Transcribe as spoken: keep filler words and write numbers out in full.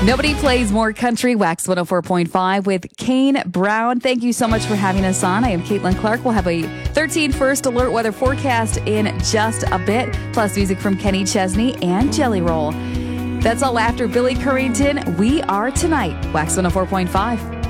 Nobody plays more country. Wax one oh four point five with Kane Brown. Thank you so much for having us on. I am Caitlin Clark. We'll have a thirteen first alert weather forecast in just a bit, plus music from Kenny Chesney and Jelly Roll. That's all after Billy Currington. We are tonight. Wax one oh four point five.